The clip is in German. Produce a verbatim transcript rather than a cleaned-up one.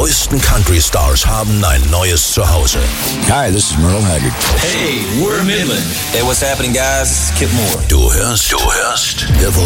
neuesten Country-Stars haben ein neues Zuhause. Hi, this is Merle Haggard. Hey, we're Midland. Hey, what's happening, guys? This is Kip Moore. Du hörst, du hörst The